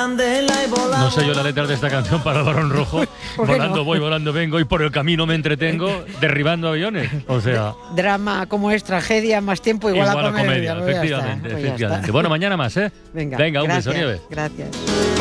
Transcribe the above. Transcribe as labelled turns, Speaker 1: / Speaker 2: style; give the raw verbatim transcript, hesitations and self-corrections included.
Speaker 1: candela y volamos.
Speaker 2: No sé yo la letra de esta canción para el Barón Rojo. Volando
Speaker 3: no?
Speaker 2: voy, volando vengo y por el camino me entretengo derribando aviones. O sea,
Speaker 3: Drama como es tragedia, más tiempo igual,
Speaker 2: igual
Speaker 3: a
Speaker 2: a
Speaker 3: comedia.
Speaker 2: comedia,
Speaker 3: Pues ya está,
Speaker 2: efectivamente,
Speaker 3: pues ya
Speaker 2: efectivamente.
Speaker 3: está.
Speaker 2: Bueno, mañana más, ¿eh?
Speaker 3: Venga,
Speaker 2: Venga, un beso,
Speaker 3: gracias,
Speaker 2: Nieves.
Speaker 3: gracias.